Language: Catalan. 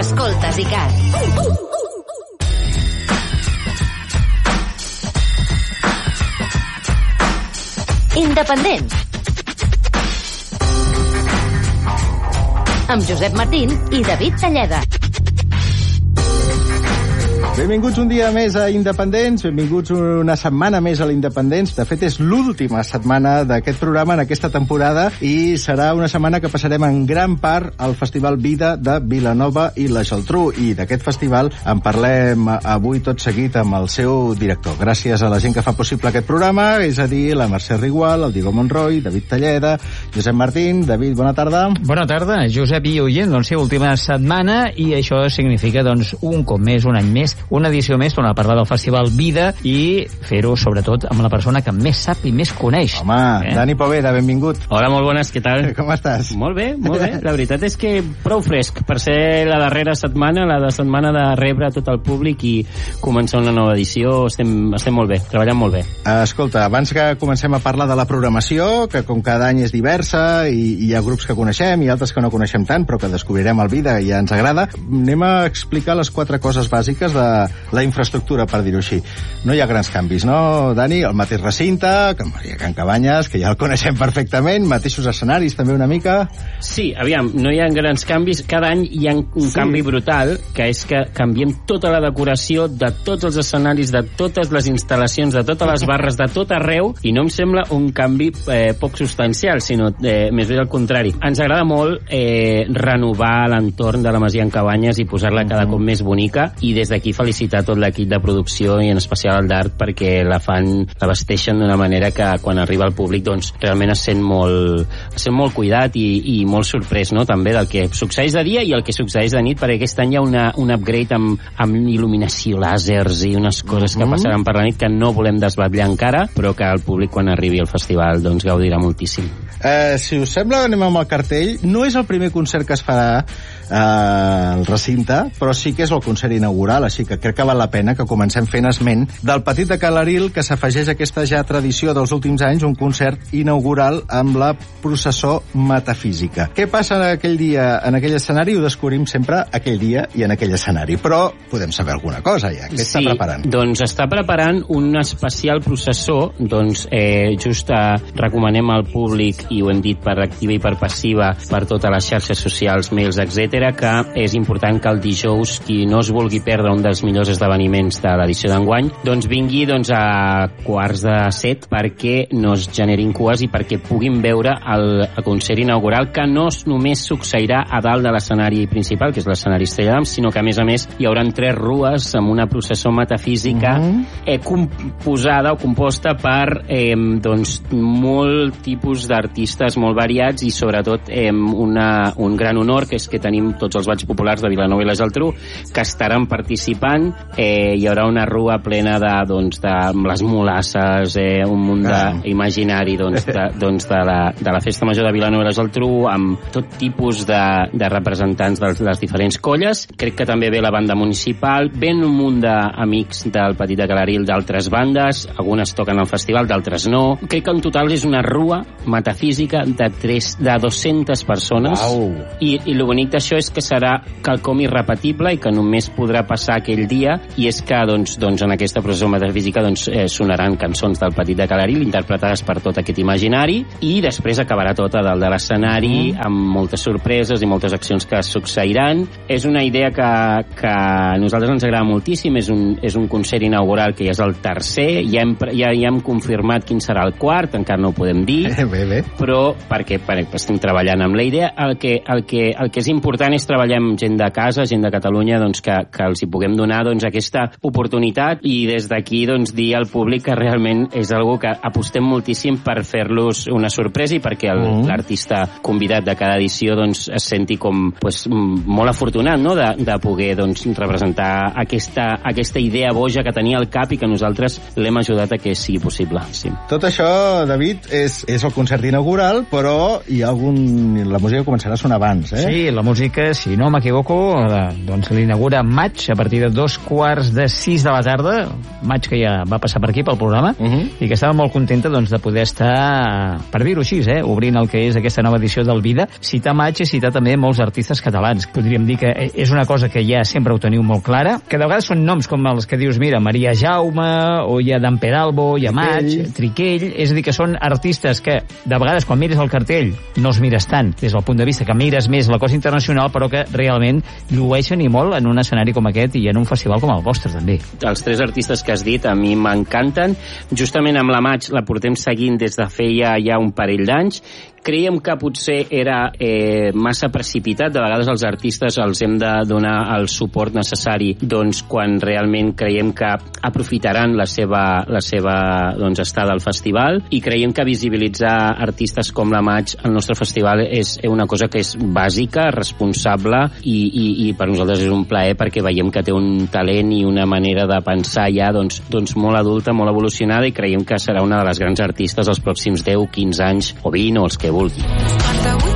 Escoltes ICAT. Independents. Amb Josep Martín i David Talleda. Benvinguts un dia més a Independents, benvinguts una setmana més a l'Independents. De fet, és l'última setmana d'aquest programa en aquesta temporada i serà una setmana que passarem en gran part al Festival Vida de Vilanova i la Geltrú. I d'aquest festival en parlem avui tot seguit amb el seu director. Gràcies a la gent que fa possible aquest programa, és a dir, la Mercè Rigual, el Diego Monroy, David Talleda, Josep Martín. David, bona tarda. Bona tarda, Josep i oient, doncs sí, última setmana, i això significa, doncs, un cop més, un any més, una edició més, tornar a parlar del Festival Vida i fer-ho, sobretot, amb la persona que més sap i més coneix. Home, Dani Poveda, benvingut. Hola, molt bones, què tal? Com estàs? Molt bé, molt bé. La veritat és que prou fresc per ser la darrera setmana, la de setmana de rebre tot el públic i començar una nova edició. Estem molt bé, treballant molt bé. Escolta, abans que comencem a parlar de la programació, que com cada any és diversa i hi ha grups que coneixem i altres que no coneixem tant, però que descobrirem al Vida i ja ens agrada, anem a explicar les 4 coses bàsiques de la infraestructura, per dir-ho així. No hi ha grans canvis, no, Dani? El mateix recinte, que hi ha Can Cabanyes, que ja el coneixem perfectament, mateixos escenaris també una mica. Sí, aviam, no hi ha grans canvis. Cada any hi ha un canvi brutal, que és que canviem tota la decoració de tots els escenaris, de totes les instal·lacions, de totes les barres, de tot arreu, i no em sembla un canvi poc substancial, sinó més bé al contrari. Ens agrada molt renovar l'entorn de la Masia en Cabanyes i posar-la cada cop més bonica, i des d'aquí felicitar tot l'equip de producció i en especial el d'art perquè la vesteixen d'una manera que quan arriba al públic doncs realment es sent molt cuidat i molt sorprès, no?, també del que succeeix de dia i el que succeeix de nit, perquè aquest any hi ha un upgrade amb il·luminació, làsers i unes coses que passaran per la nit que no volem desvetllar encara, però que el públic quan arribi al festival doncs gaudirà moltíssim. Si us sembla, anem amb el cartell. No és el primer concert que es farà al recinte, però sí que és el concert inaugural, així que crec que val la pena que comencem fent esment del Petit de Calaril, que s'afegeix a aquesta ja tradició dels últims anys, un concert inaugural amb la processó metafísica. Què passa aquell dia en aquell escenari? Ho descobrim sempre aquell dia i en aquell escenari, però podem saber alguna cosa ja. Què està preparant? Doncs està preparant un especial processó, doncs just recomanem al públic, i ho hem dit per activa i per passiva, per totes les xarxes socials, mails, etc, que és important que el dijous qui no es vulgui perdre un dels millors esdeveniments de l'edició d'enguany, doncs vingui a 6:45 perquè no es generin cues i perquè puguin veure el concert inaugural, que no només succeirà a dalt de l'escenari principal, que és l'escenari Estrella d'Am, sinó que a més hi haurà 3 rues amb una processó metafísica composada o composta per molt tipus d'artistes molt variats i sobretot un gran honor, que és que tenim tots els balls populars de Vilanova i la Geltrú que estaran participant. Hi haurà una rua plena de les mulasses, un munt imaginari de la Festa Major de Vilanova i la Geltrú, amb tot tipus de representants de les diferents colles. Crec que també ve la banda municipal, ven un munt d'amics del Petit de Calaril d'altres bandes, algunes toquen al festival, d'altres no. Crec que en total és una rua metafísica de 200 persones. Wow. I el bonic d'això és que serà quelcom irrepetible i que només podrà passar aquell dia, i és que en aquesta processó metafísica sonaran cançons del Petit de Calaril interpretades per tot aquest imaginari, i després acabarà tot a dalt de l'escenari amb moltes sorpreses i moltes accions que succeiran. És una idea que a nosaltres ens agrada moltíssim. És un concert inaugural que ja és el tercer, ja hem confirmat quin serà el quart, encara no ho podem dir, però perquè estem treballant amb la idea. El que és important és treballar amb gent de casa, gent de Catalunya, que els hi puguem donar aquesta oportunitat, i des d'aquí dir al públic que realment és algo que apostem moltíssim per fer-los una sorpresa i perquè l'artista convidat de cada edició es senti com molt afortunat, no?, de poder representar aquesta idea boja que tenia al cap i que nosaltres l'hem ajudat a que sigui possible. Sí. Tot això, David, és el concert inaugural inaugural, però la música començarà a sonar abans, eh? Sí, la música, si no m'equivoco, doncs l'inaugura maig, a partir de 5:45 de la tarda, maig que ja va passar per aquí, pel programa, i que estava molt contenta doncs, de poder estar, per dir-ho així, obrint el que és aquesta nova edició del Vida. Citar maig i citar també molts artistes catalans. Podríem dir que és una cosa que ja sempre ho teniu molt clara, que de vegades són noms com els que dius, mira, Maria Jaume, o hi ha Dan Peralbo, hi ha Maig, Triquell, és a dir, que són artistes que de vegades quan mires el cartell no els mires tant, des del punt de vista que mires més la cosa internacional, però que realment llueixen i molt en un escenari com aquest i en un festival com el vostre, també. Els 3 artistes que has dit a mi m'encanten. Justament amb la Maig la portem seguint des de feia ja un parell d'anys. Creiem que potser era massa precipitat. De vegades els artistes els hem de donar el suport necessari doncs, quan realment creiem que aprofitaran la seva doncs, estada al festival, i creiem que visibilitzar artistes com la Maig al nostre festival és una cosa que és bàsica, responsable, i per nosaltres és un plaer perquè veiem que té un talent i una manera de pensar ja doncs molt adulta, molt evolucionada, i creiem que serà una de les grans artistes els pròxims 10, 15 anys o 20 o els que vulgui.